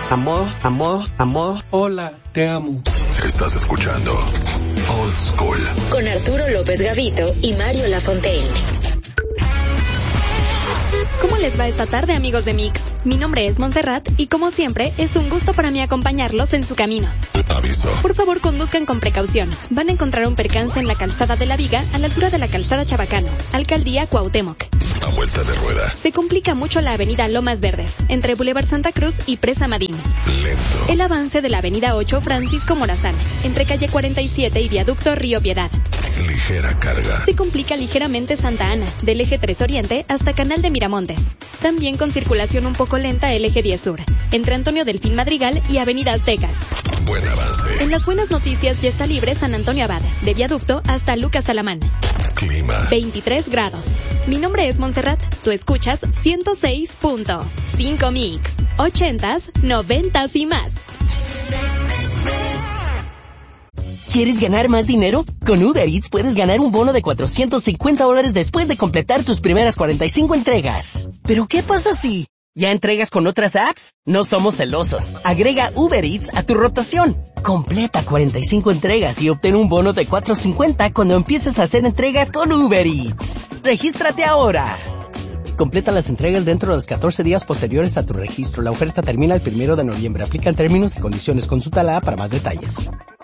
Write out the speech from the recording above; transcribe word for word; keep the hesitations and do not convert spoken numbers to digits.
amor, amor, amor. Hola, te amo. Estás escuchando Old School con Arturo López Gavito y Mario Lafontaine. ¿Cómo les va esta tarde, amigos de Mix? Mi nombre es Montserrat y, como siempre, es un gusto para mí acompañarlos en su camino. Aviso. Por favor, conduzcan con precaución. Van a encontrar un percance en la calzada de la Viga, a la altura de la calzada Chabacano, Alcaldía Cuauhtémoc. A vuelta de rueda. Se complica mucho la avenida Lomas Verdes, entre Boulevard Santa Cruz y Presa Madín. Lento. El avance de la avenida ocho Francisco Morazán, entre calle cuarenta y siete y viaducto Río Piedad. Ligera carga. Se complica ligeramente Santa Ana, del eje tres Oriente hasta Canal de Miramontes. También con circulación un poco lenta el eje diez Sur, entre Antonio Delfín Madrigal y Avenida Aztecas. Buen avance. En las buenas noticias ya está libre San Antonio Abad, de viaducto hasta Lucas Alamán. Clima. veintitrés grados. Mi nombre es Montserrat, tú escuchas ciento seis punto cinco Mix, ochentas, noventas y más. ¿Quieres ganar más dinero? Con Uber Eats puedes ganar un bono de cuatrocientos cincuenta dólares después de completar tus primeras cuarenta y cinco entregas. ¿Pero qué pasa si ya entregas con otras apps? No somos celosos. Agrega Uber Eats a tu rotación. Completa cuarenta y cinco entregas y obtén un bono de cuatrocientos cincuenta cuando empieces a hacer entregas con Uber Eats. ¡Regístrate ahora! Completa las entregas dentro de los catorce días posteriores a tu registro. La oferta termina el primero de noviembre. Aplican términos y condiciones. Consulta la app para más detalles.